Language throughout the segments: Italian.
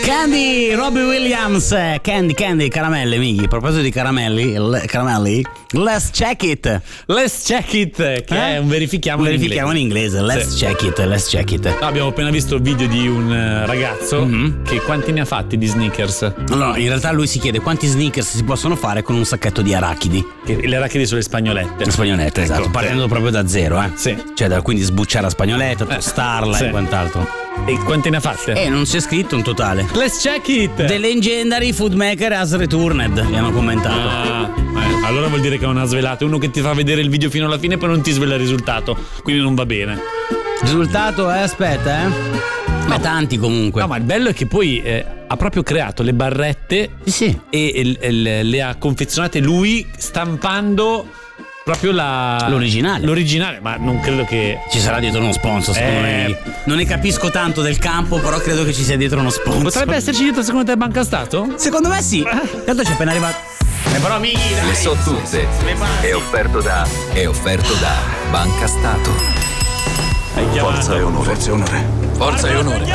Candy, Robbie Williams, Candy, caramelle, Mighi. A proposito di caramelli, let's check it, che è un verifichiamo in inglese. Let's check it. No, abbiamo appena visto il video di un ragazzo che quanti ne ha fatti di sneakers? No, in realtà lui si chiede quanti sneakers si possono fare con un sacchetto di arachidi. Le arachidi sono le spagnolette. Le spagnolette, esatto, ecco, partendo proprio da zero, Sì. Cioè quindi sbucciare la spagnoletta, tostarla e quant'altro. E quante ne ha fatte? Non c'è scritto un totale. Let's check it! The legendary food maker has returned, gli hanno commentato. Allora vuol dire che non ha svelato. È uno che ti fa vedere il video fino alla fine e poi non ti svela il risultato, quindi non va bene. Risultato aspetta ma tanti comunque. No, ma il bello è che poi ha proprio creato le barrette e le ha confezionate lui stampando proprio l'originale, ma non credo che ci sarà dietro uno sponsor, secondo me. Non ne capisco tanto del campo, però credo che ci sia dietro uno sponsor. Potrebbe esserci dietro, secondo te, Banca Stato? Secondo me sì. Tanto c'è appena arrivato. Però Mighi, dai. Le so tutte. È offerto da Banca Stato. Forza e onore. Forza e onore.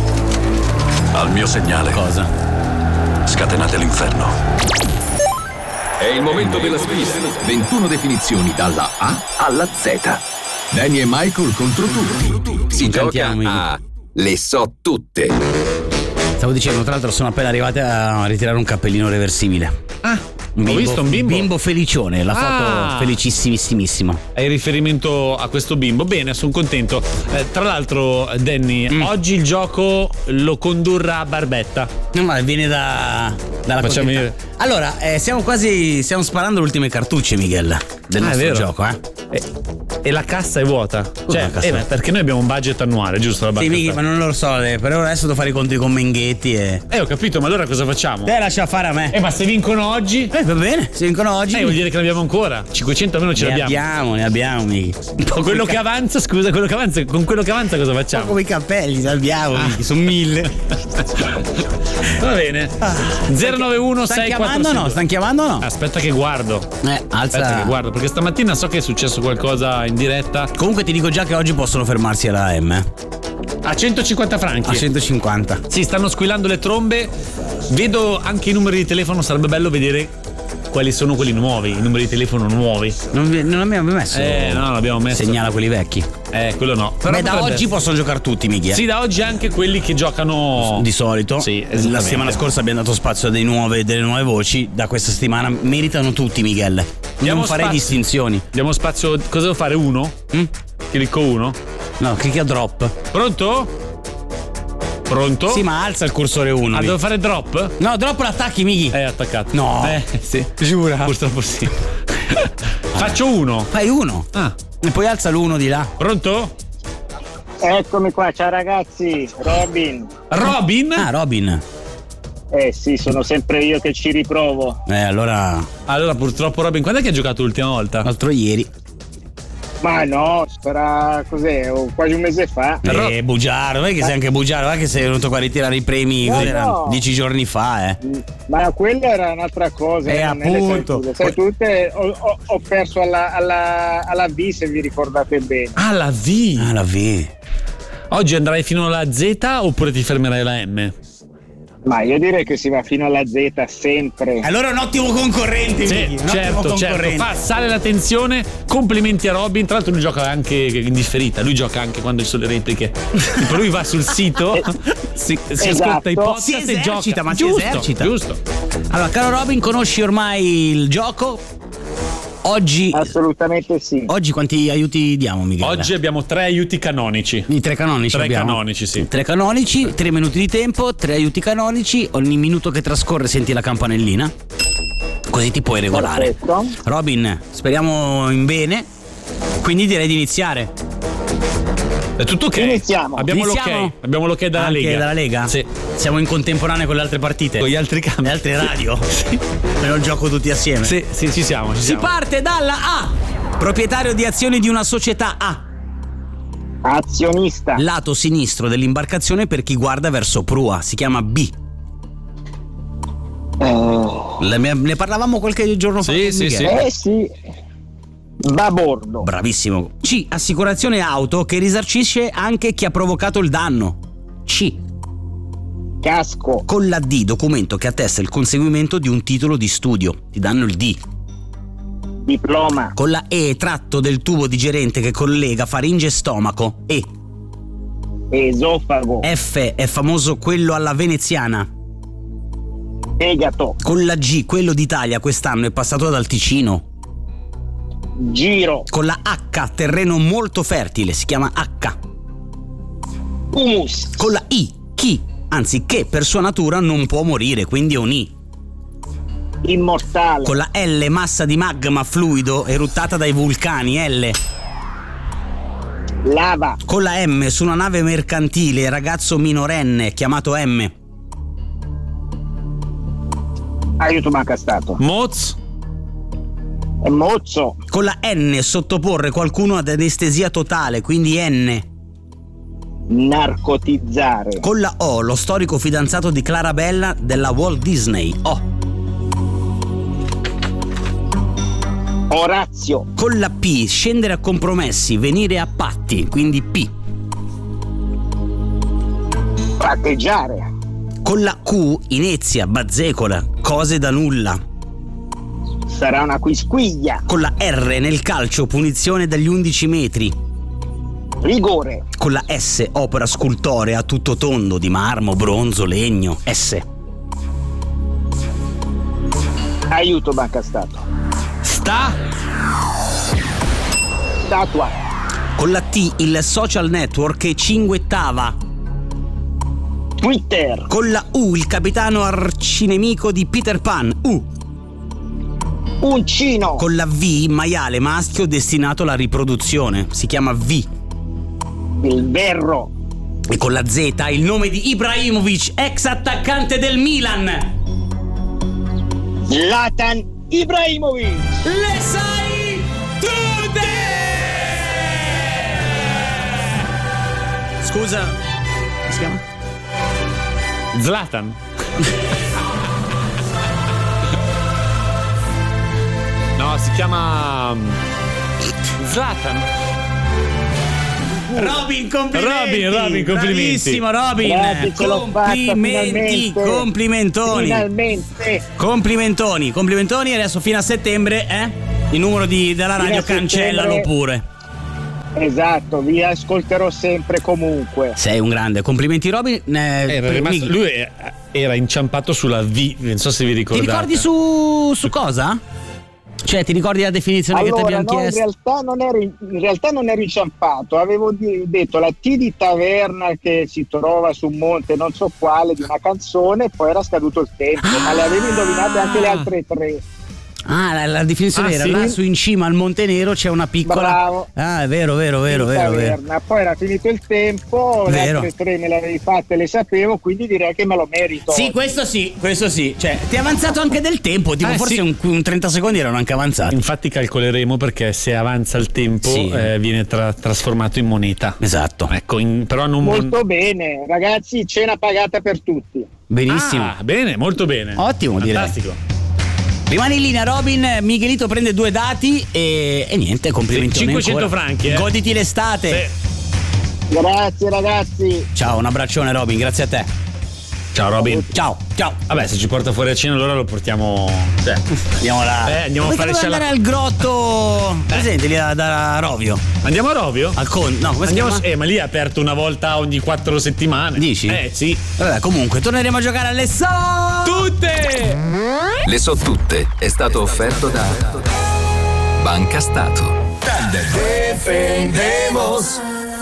Al mio segnale. Cosa? Scatenate l'inferno. È il momento della sfida. 21 definizioni dalla A alla Z. Danny e Michael contro tutti. Si gioca a Le so tutte. Stavo dicendo, tra l'altro sono appena arrivate a ritirare un cappellino reversibile. Ho visto un bimbo. Bimbo felicione, la foto felicissimissimissima. È riferimento a questo bimbo. Bene, sono contento. Tra l'altro, Danny, oggi il gioco lo condurrà Barbetta. No, ma viene dalla Facciamo venire. Allora, stiamo sparando le ultime cartucce, Miguel, del nostro gioco, E la cassa è vuota. Cioè, perché noi abbiamo un budget annuale, giusto? Sì, Mighi, ma non lo so, per ora adesso devo fare i conti con Menghetti e... ho capito, ma allora cosa facciamo? Lascia fare a me. Ma se vincono oggi? Va bene, se vincono oggi... vuol dire che ne abbiamo ancora. 500 almeno ce l'abbiamo. Ne abbiamo, Mighi. Quello che avanza, con quello che avanza cosa facciamo? Come i cappelli, ne abbiamo, Mighi, sono 1000. Va bene. 091 646. Stanno chiamando o no? Aspetta che guardo. Aspetta che guardo, perché stamattina so che è successo qualcosa in diretta. Comunque ti dico già che oggi possono fermarsi alla M. A 150 franchi. A 150. Sì, stanno squillando le trombe. Vedo anche i numeri di telefono, sarebbe bello vedere quali sono quelli nuovi, i numeri di telefono nuovi. Non abbiamo messo. No, l'abbiamo messo. Segnala quelli vecchi. Quello no. Però da oggi possono giocare tutti, Mighi. Sì, da oggi anche quelli che giocano di solito. Sì, la settimana scorsa abbiamo dato spazio a delle nuove voci. Da questa settimana meritano tutti, Miguel. Non farei distinzioni. Diamo spazio. Cosa devo fare? Uno? Clicco uno? No, clicca drop. Pronto? Sì, ma alza il cursore 1. Devo fare drop? No, drop l'attacchi, Mighi. È attaccato. No. Sì. Giura. Purtroppo sì. Faccio uno. Fai uno. E poi alza l'uno di là. Pronto? Eccomi qua, ciao ragazzi. Robin? Robin. Sì, sono sempre io che ci riprovo. Allora purtroppo Robin, quando è che ha giocato l'ultima volta? L'altro ieri. Ma no, sarà quasi un mese fa. Bugiardo, vedi che sei anche bugiardo, va che sei venuto qua a ritirare i premi 10 giorni fa, Ma quella era un'altra cosa. Appunto. Sai tutte, ho perso alla V, se vi ricordate bene. La V. La V. Oggi andrai fino alla Z oppure ti fermerai alla M? Ma io direi che si va fino alla Z sempre. Allora un ottimo concorrente. Sì, certo. Sale la tensione. Complimenti a Robin. Tra l'altro lui gioca anche in differita. Lui gioca anche quando ci sono le repliche. Tipo lui va sul sito, si ascolta i podcast, si esercita, e gioca. Ma si esercita. Giusto. Allora, caro Robin, conosci ormai il gioco? Oggi assolutamente sì. Oggi quanti aiuti diamo, Miguel? Oggi abbiamo 3 aiuti canonici. I 3 canonici abbiamo. 3 canonici, sì. 3 canonici, 3 minuti di tempo, 3 aiuti canonici. Ogni minuto che trascorre senti la campanellina, così ti puoi regolare. Perfetto. Robin, speriamo in bene, quindi direi di iniziare. È tutto ok. Iniziamo. Abbiamo l'ok dalla anche Lega. dalla Lega? Sì. Siamo in contemporanea con le altre partite, con gli altri campi, le altre radio. Sì. Però il gioco tutti assieme. Sì, ci siamo. Si parte dalla A. Proprietario di azioni di una società A. Azionista. Lato sinistro dell'imbarcazione per chi guarda verso prua. Si chiama B. Ne parlavamo qualche giorno fa. Sì. Sì. Babordo. Bravissimo. C. Assicurazione auto che risarcisce anche chi ha provocato il danno. C. Casco. Con la D, documento che attesta il conseguimento di un titolo di studio. Ti danno il D. Diploma. Con la E, tratto del tubo digerente che collega faringe e stomaco. E. Esofago. F, è famoso quello alla veneziana. Fegato. Con la G, quello d'Italia quest'anno è passato dal Ticino. Giro. Con la H, terreno molto fertile, si chiama H. Humus. Con la I, chi, anzi che per sua natura non può morire, quindi è un I. Immortale. Con la L, massa di magma fluido eruttata dai vulcani, L. Lava. Con la M, su una nave mercantile, ragazzo minorenne chiamato M. Aiuto, manca stato. Moz. Mozzo. Con la N, sottoporre qualcuno ad anestesia totale, quindi N. Narcotizzare. Con la O, lo storico fidanzato di Clarabella della Walt Disney, O. Orazio. Con la P, scendere a compromessi, venire a patti, quindi P. Prateggiare. Con la Q, inezia, bazzecola, cose da nulla. Sarà una quisquiglia. Con la R, nel calcio, punizione dagli 11 metri. Rigore. Con la S, opera scultorea a tutto tondo di marmo, bronzo, legno, S. Aiuto, manca stato. Statua. Con la T, il social network che cinguettava. Twitter. Con la U, il capitano arcinemico di Peter Pan, U. Uncino. Con la V, maiale maschio destinato alla riproduzione, si chiama V. Il verro. E con la Z, il nome di Ibrahimovic, ex attaccante del Milan. Zlatan Ibrahimovic. Le sai tutte! Scusa, come si chiama? Zlatan. No, si chiama Zlatan. Robin, complimenti. Robin, complimenti. Bravissimo Robin. Grazie, ce l'ho fatta, Complimenti, finalmente. complimentoni. Finalmente. Complimentoni, e adesso fino a settembre, il numero della radio Fino a cancellalo settembre. pure. Esatto, vi ascolterò sempre comunque. Sei un grande, complimenti Robin. Lui era inciampato sulla V, non so se vi Ti ricordate. ricordi su cosa? Cioè, ti ricordi la definizione che ti Allora, abbiamo no, chiesto? in realtà non ero inciampato, avevo detto la T di taverna che si trova su un monte non so quale di una canzone, poi era scaduto il tempo, ma le avevo indovinate anche le altre tre. Ah, la definizione era sì? là su in cima al Monte Nero c'è una piccola. Bravo. Ah, è vero. Taverna. Poi era finito il tempo, le Vero. altre tre me le avevi fatte, le sapevo, quindi direi che me lo merito. Sì, questo sì. Cioè, ti è avanzato anche del tempo, tipo forse sì. un 30 secondi erano anche avanzati. Infatti calcoleremo perché se avanza il tempo Sì. viene trasformato in moneta. Esatto. Ecco, però non Molto bene, ragazzi, cena pagata per tutti. Benissimo. Ah, bene, molto bene. Ottimo, direi. Fantastico. Rimani in linea Robin, Miguelito prende 2 dati e niente, complimenti. 500 franchi, Goditi l'estate. Sì. Grazie ragazzi. Ciao, un abbraccione Robin, grazie a te. Ciao Robin. Ciao. Vabbè, se ci porta fuori a cena allora lo portiamo. Cioè, Andiamo là. andiamo a fare andare al grotto. Presente lì da Rovio. Andiamo a Rovio? No, come si chiama? Ma lì è aperto una volta ogni 4 settimane. Dici? Sì. Vabbè, comunque torneremo a giocare alle Tutte! Le so tutte è stato offerto da Banca Stato. Defendemos